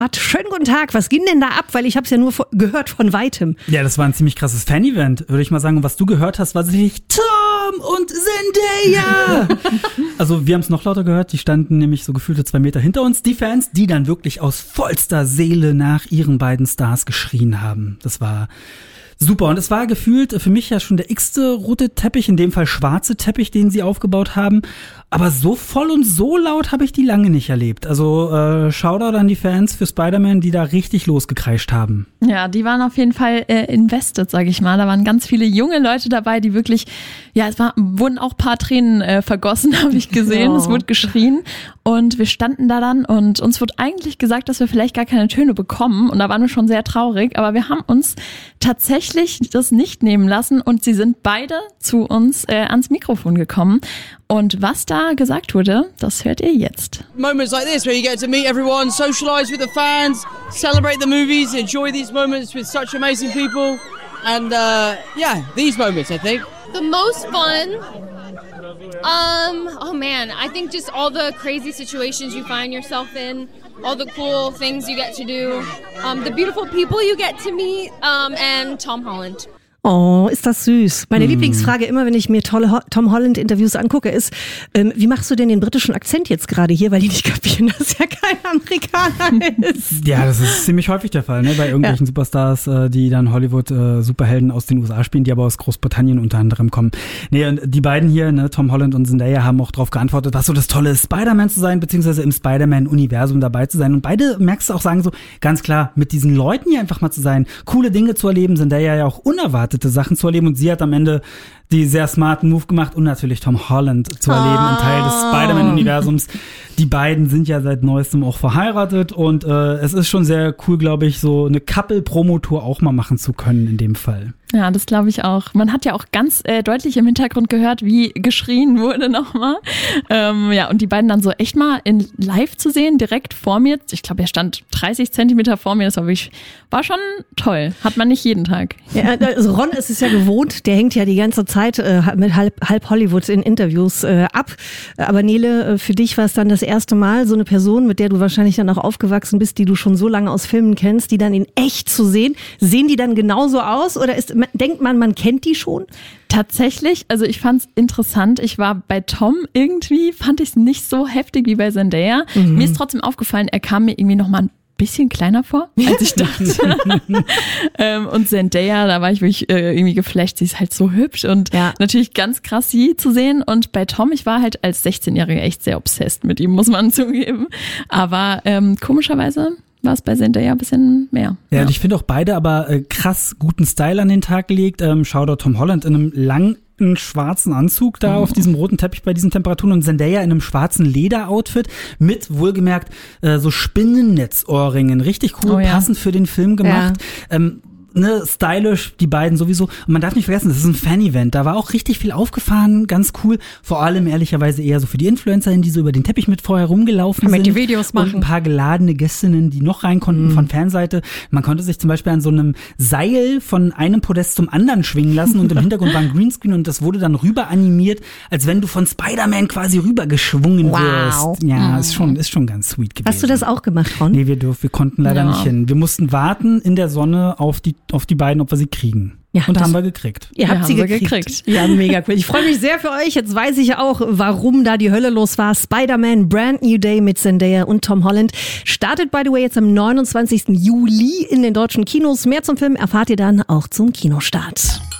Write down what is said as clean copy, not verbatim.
Schönen guten Tag, was ging denn da ab? Weil ich habe es ja nur gehört von Weitem. Ja, das war ein ziemlich krasses Fan-Event, würde ich mal sagen. Und was du gehört hast, war sicherlich Tom und Zendaya. Also wir haben es noch lauter gehört, die standen nämlich so gefühlte 2 Meter hinter uns. Die Fans, die dann wirklich aus vollster Seele nach ihren beiden Stars geschrien haben. Das war super. Und es war gefühlt für mich ja schon der x-te rote Teppich, in dem Fall schwarze Teppich, den sie aufgebaut haben. Aber so voll und so laut habe ich die lange nicht erlebt. Also Shoutout an die Fans für Spider-Man, die da richtig losgekreischt haben. Ja, die waren auf jeden Fall invested, sag ich mal. Da waren ganz viele junge Leute dabei, die wirklich, ja, wurden auch ein paar Tränen vergossen, habe ich gesehen. Es wurde geschrien und wir standen da dann und uns wurde eigentlich gesagt, dass wir vielleicht gar keine Töne bekommen und da waren wir schon sehr traurig, aber wir haben uns tatsächlich das nicht nehmen lassen und sie sind beide zu uns ans Mikrofon gekommen. Und was da gesagt wurde, das hört ihr jetzt. Moments like this where you get to meet everyone, socialize with the fans, celebrate the movies, enjoy these moments with such amazing people. And these moments, I think. The most fun, oh man, I think just all the crazy situations you find yourself in, all the cool things you get to do, the beautiful people you get to meet, and Tom Holland. Oh, ist das süß. Meine Lieblingsfrage immer, wenn ich mir tolle Tom Holland-Interviews angucke, ist, wie machst du denn den britischen Akzent jetzt gerade hier? Weil die nicht kapieren, dass er kein Amerikaner ist. Ja, das ist ziemlich häufig der Fall, ne? Bei irgendwelchen Superstars, die dann Hollywood-Superhelden aus den USA spielen, die aber aus Großbritannien unter anderem kommen. Nee, und die beiden hier, ne, Tom Holland und Zendaya, haben auch drauf geantwortet, was so das Tolle ist, Spider-Man zu sein, beziehungsweise im Spider-Man-Universum dabei zu sein. Und beide, merkst du auch, sagen so, ganz klar, mit diesen Leuten hier einfach mal zu sein, coole Dinge zu erleben, Zendaya ja auch unerwartete Sachen zu erleben und sie hat am Ende die sehr smarten Move gemacht und natürlich Tom Holland zu erleben, ein Teil des Spider-Man-Universums. Die beiden sind ja seit neuestem auch verheiratet und es ist schon sehr cool, glaube ich, so eine Couple-Promo-Tour auch mal machen zu können in dem Fall. Ja, das glaube ich auch. Man hat ja auch ganz deutlich im Hintergrund gehört, wie geschrien wurde nochmal. Und die beiden dann so echt mal in live zu sehen, direkt vor mir. Ich glaube, er stand 30 Zentimeter vor mir. Das war schon toll. Hat man nicht jeden Tag. Ja, also Ron ist es ja gewohnt. Der hängt ja die ganze Zeit mit halb Hollywood in Interviews ab. Aber Nele, für dich war es dann das erste Mal, so eine Person, mit der du wahrscheinlich dann auch aufgewachsen bist, die du schon so lange aus Filmen kennst, die dann in echt zu sehen. Sehen die dann genauso aus oder denkt man kennt die schon? Tatsächlich, also ich fand's interessant. Ich war bei Tom irgendwie, fand ich es nicht so heftig wie bei Zendaya. Mir ist trotzdem aufgefallen, er kam mir irgendwie noch mal ein bisschen kleiner vor, als ich dachte. Und Zendaya, da war ich wirklich irgendwie geflasht. Sie ist halt so hübsch und natürlich ganz krass, sie zu sehen. Und bei Tom, ich war halt als 16-Jährige echt sehr obsessed mit ihm, muss man zugeben. Aber komischerweise war es bei Zendaya ein bisschen mehr. Ja, und ich finde auch beide aber krass guten Style an den Tag gelegt. Shoutout Tom Holland in einem langen schwarzen Anzug da auf diesem roten Teppich bei diesen Temperaturen und Zendaya in einem schwarzen Lederoutfit mit, wohlgemerkt, so Spinnennetzohrringen. Richtig cool, passend für den Film gemacht. Ja. Stylisch, die beiden sowieso. Und man darf nicht vergessen, das ist ein Fan-Event. Da war auch richtig viel aufgefahren, ganz cool. Vor allem ehrlicherweise eher so für die Influencerinnen, die so über den Teppich mit vorher rumgelaufen sind. Die Videos machen. Und ein paar geladene Gästinnen, die noch rein konnten von Fanseite. Man konnte sich zum Beispiel an so einem Seil von einem Podest zum anderen schwingen lassen und im Hintergrund war ein Greenscreen und das wurde dann rüber animiert, als wenn du von Spider-Man quasi rüber geschwungen wirst. Ja, ist schon ganz sweet gewesen. Hast du das auch gemacht, Ron? Nee, wir konnten leider nicht hin. Wir mussten warten in der Sonne auf die beiden, ob wir sie kriegen. Ja, und haben wir gekriegt. Ihr habt sie gekriegt. Ja, mega cool. Ich freue mich sehr für euch. Jetzt weiß ich auch, warum da die Hölle los war. Spider-Man Brand New Day mit Zendaya und Tom Holland startet, by the way, jetzt am 29. Juli in den deutschen Kinos. Mehr zum Film erfahrt ihr dann auch zum Kinostart.